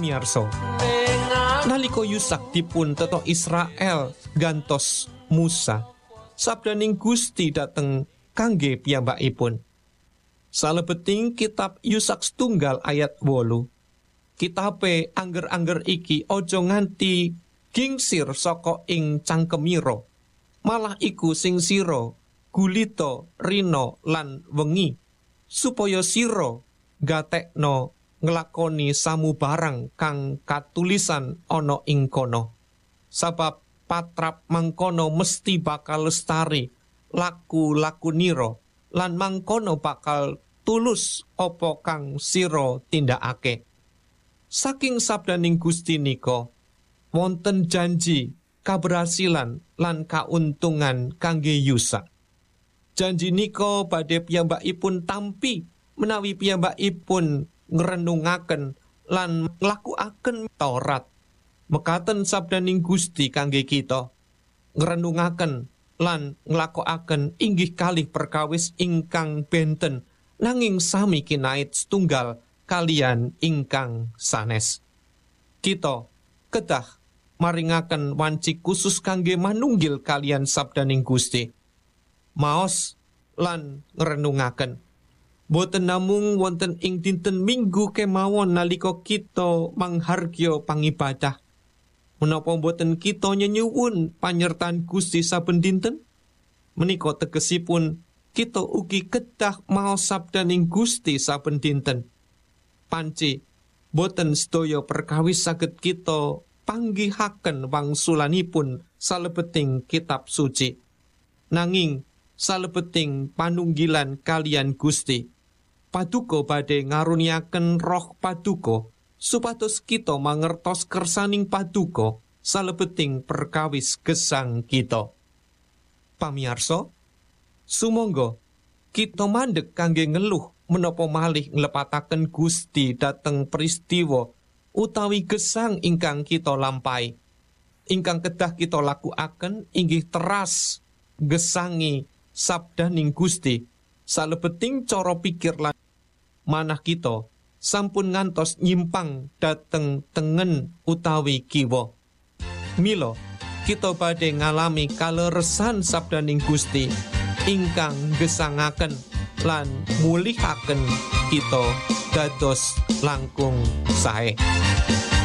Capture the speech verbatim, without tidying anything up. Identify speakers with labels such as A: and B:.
A: Pamirsa, nalika Yusak dipun teta Israel gantos Musa, sabdaning Gusti dateng kangge piyambakipun. Salebeting kitab Yusak setunggal ayat wolu. Kitabe angger-angger iki aja nganti gingsir saka ing cangkemira, malah iku sing sira gulita rina lan wengi, supaya sira gatekno nglakoni samubarang kang katulisan ana ing kono. Sabab patrap mangkono mesti bakal lestari laku-lakunira, lan mangkono bakal tulus apa kang sira tindakake. Saking sabdaning Gusti nika wonten janji kaberhasilan lan kauntungan kangge Yusak. Janji nika badhe piyambakipun tampi menawi piyambakipun ngrenungaken lan nglakuaken Taurat. Mekaten sabdaning Gusti kangge kita, ngrenungaken lan nglakokaken inggih kalih perkawis ingkang benten, nanging sami kinait setunggal kalian ingkang sanes. Kita kedah maringaken wanci khusus kangge manunggil kalian sabdaning Gusti, maos lan ngrenungaken. Boten namung wonten ing dinten Minggu kemawon nalika kita manghargya pangibadah, menapa boten kita nyenyuwun panyertaan Gusti saben dinten? Menika tegesipun kita ugi kedah maos sabdaning Gusti saben dinten. Panci boten sedaya perkawis saged kita panggihaken wangsulanipun salebeting kitab suci, nanging salebeting panunggilan kalian Gusti paduka badhe ngaruniaken roh paduka supados kita mangertos kersaning paduka salebeting perkawis gesang kita. Pamirsa, sumangga kita mandheg kangge ngeluh menapa malih nglepataken Gusti dateng peristiwa utawi gesang ingkang kita lampahi. Ingkang kedah kita lakuaken inggih teras gesangi sabdaning Gusti salebeting cara pikir lan manah kita sampun ngantos nyimpang dateng tengen utawi kiwa. Mila kita badhe ngalami kaleresan sabdaning Gusti ingkang gesangaken lan mulihaken kita dados langkung sae.